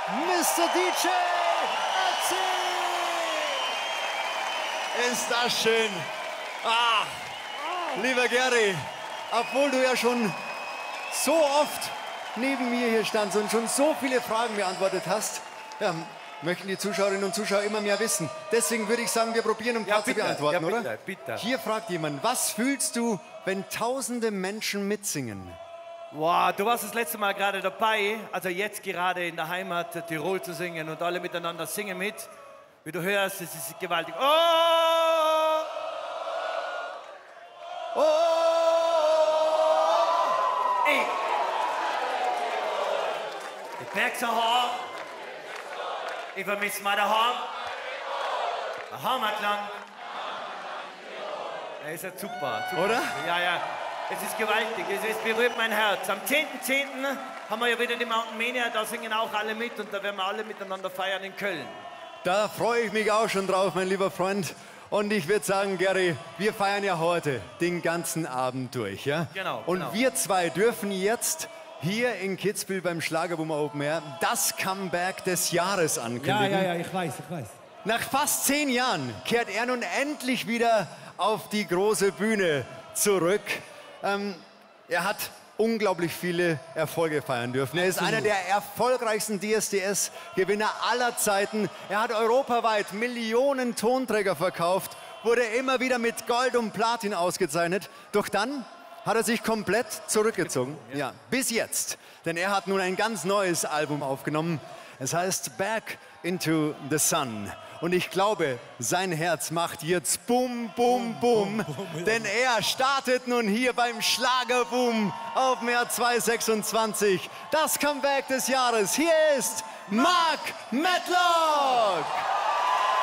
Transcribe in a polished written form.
Mr. DJ Ötzi! Ist das schön. Lieber Gary, obwohl du ja schon so oft neben mir hier standst und schon so viele Fragen beantwortet hast, möchten die Zuschauerinnen und Zuschauer immer mehr wissen. Deswegen würde ich sagen, wir probieren, um zu beantworten, oder? Bitte. Hier fragt jemand, was fühlst du, wenn tausende Menschen mitsingen? Wow, du warst das letzte Mal gerade dabei, also jetzt gerade in der Heimat Tirol zu singen und alle miteinander singen mit. Wie du hörst, es ist gewaltig. Oh! Oh! Ey! Die Berge so hoch. Ich vermisse mein Daheim. Ein Heimatland. Ja, ist ja super. Oder? Ja. Es ist gewaltig, es berührt mein Herz. Am 10.10. haben wir ja wieder die Mountain Mania, da singen auch alle mit und da werden wir alle miteinander feiern in Köln. Da freue ich mich auch schon drauf, mein lieber Freund. Und ich würde sagen, Gary, wir feiern ja heute den ganzen Abend durch, ja? Genau. Und wir zwei dürfen jetzt hier in Kitzbühel beim Schlagerboom Open Air das Comeback des Jahres ankündigen. Ja, ich weiß. Nach fast 10 Jahren kehrt er nun endlich wieder auf die große Bühne zurück. Er hat unglaublich viele Erfolge feiern dürfen. Er ist einer der erfolgreichsten DSDS-Gewinner aller Zeiten. Er hat europaweit Millionen Tonträger verkauft, wurde immer wieder mit Gold und Platin ausgezeichnet. Doch dann hat er sich komplett zurückgezogen. Ja, bis jetzt. Denn er hat nun ein ganz neues Album aufgenommen. Es heißt Back into the Sun. Und ich glaube, sein Herz macht jetzt Bum, Bum, Bum. Denn er startet nun hier beim Schlagerboom auf Meer 226. Das Comeback des Jahres. Hier ist Mark Medlock.